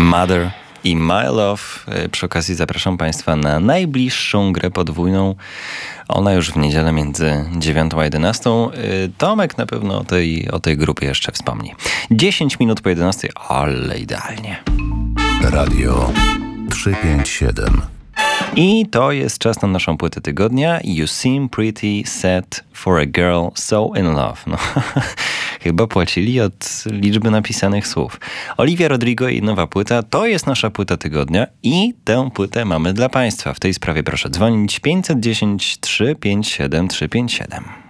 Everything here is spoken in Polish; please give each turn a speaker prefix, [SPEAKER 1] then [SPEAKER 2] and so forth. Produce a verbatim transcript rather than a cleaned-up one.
[SPEAKER 1] Mother i My Love. Przy okazji zapraszam Państwa na najbliższą grę podwójną. Ona już w niedzielę między dziewiątą a jedenastą. Tomek na pewno o tej, o tej grupie jeszcze wspomni. dziesięć minut po jedenastej, ale idealnie.
[SPEAKER 2] Radio trzysta pięćdziesiąt siedem.
[SPEAKER 1] I to jest czas na naszą płytę tygodnia. You seem pretty set for a girl so in love. No, chyba płacili od liczby napisanych słów. Olivia Rodrigo i nowa płyta to jest nasza płyta tygodnia i tę płytę mamy dla Państwa. W tej sprawie proszę dzwonić pięćset dziesięć, trzysta pięćdziesiąt siedem, trzysta pięćdziesiąt siedem.